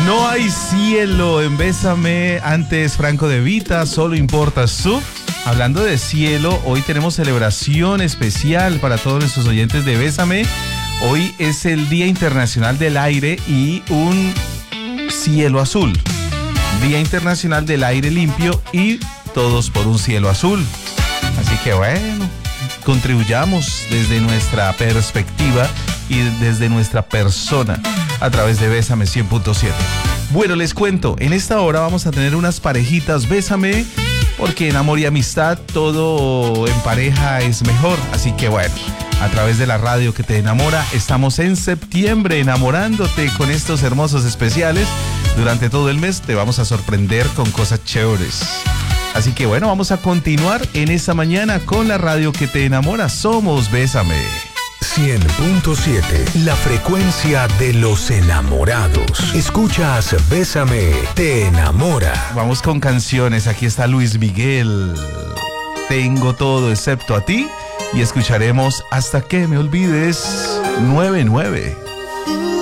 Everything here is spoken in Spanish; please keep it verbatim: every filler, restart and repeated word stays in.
No hay cielo en Bésame, antes Franco De Vita, solo importa su. Hablando de cielo, hoy tenemos celebración especial para todos nuestros oyentes de Bésame. Hoy es el Día Internacional del Aire y un cielo azul. Día Internacional del Aire Limpio y todos por un cielo azul. Así que bueno, contribuyamos desde nuestra perspectiva y desde nuestra persona a través de Bésame cien punto siete. Bueno, les cuento, en esta hora vamos a tener unas parejitas Bésame, porque en amor y amistad todo en pareja es mejor. Así que bueno, a través de la radio que te enamora, estamos en septiembre enamorándote con estos hermosos especiales. Durante todo el mes te vamos a sorprender con cosas chéveres. Así que bueno, vamos a continuar en esta mañana con la radio que te enamora. Somos Bésame cien punto siete, la frecuencia de los enamorados. Escuchas Bésame, te enamora. Vamos con canciones. Aquí está Luis Miguel. Tengo todo excepto a ti. Y escucharemos Hasta que me olvides. nueve nueve.